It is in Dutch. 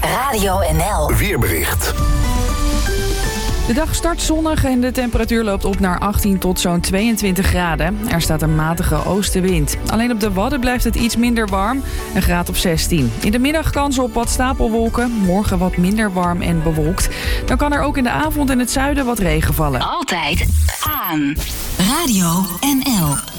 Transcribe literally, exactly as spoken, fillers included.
Radio N L. Weerbericht. De dag start zonnig en de temperatuur loopt op naar achttien tot zo'n tweeëntwintig graden. Er staat een matige oostenwind. Alleen op de Wadden blijft het iets minder warm, een graad of zestien. In de middag kans op wat stapelwolken, morgen wat minder warm en bewolkt. Dan kan er ook in de avond in het zuiden wat regen vallen. Altijd aan. Radio N L.